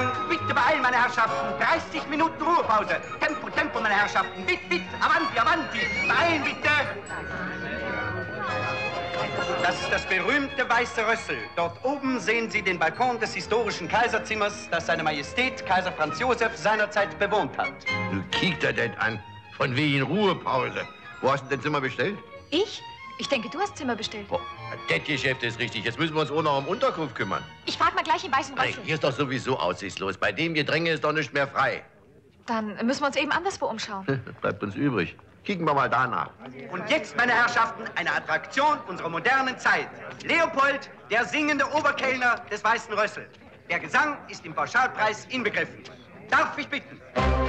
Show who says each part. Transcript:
Speaker 1: Gesang. Bitte beeilen, meine Herrschaften. 30 Minuten Ruhepause. Tempo, Tempo, meine Herrschaften. Bitte, bitte. Avanti, avanti. Beeilen, bitte. Das ist das berühmte Weiße Rössel. Dort oben sehen Sie den Balkon des historischen Kaiserzimmers, das seine Majestät Kaiser Franz Josef seinerzeit bewohnt hat.
Speaker 2: Du kiek dir das an. Von wegen Ruhepause. Wo hast du denn Zimmer bestellt?
Speaker 3: Ich? Ich denke, du hast Zimmer bestellt.
Speaker 2: Oh, das Geschäft ist richtig. Jetzt müssen wir uns auch noch um Unterkunft kümmern.
Speaker 3: Ich frag mal gleich im Weißen Rössel.
Speaker 2: Hier ist doch sowieso aussichtslos. Bei dem Gedränge ist doch nicht mehr frei.
Speaker 3: Dann müssen wir uns eben anderswo umschauen.
Speaker 2: Bleibt uns übrig. Kicken wir mal danach.
Speaker 1: Und jetzt, meine Herrschaften, eine Attraktion unserer modernen Zeit. Leopold, der singende Oberkellner des Weißen Rössel. Der Gesang ist im Pauschalpreis inbegriffen. Darf ich bitten?